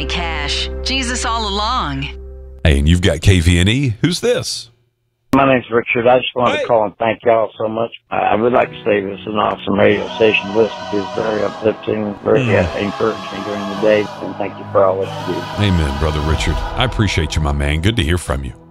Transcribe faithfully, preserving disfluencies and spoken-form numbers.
Johnny Cash. Jesus all along. Hey, and you've got K V N E. Who's this? My name's Richard. I just wanted Hey. to call and thank y'all so much. I would like to say this is an awesome radio station to listen to. It's very uplifting, very Mm. uh, encouraging during the day. And thank you for all that you do. Amen, Brother Richard. I appreciate you, my man. Good to hear from you.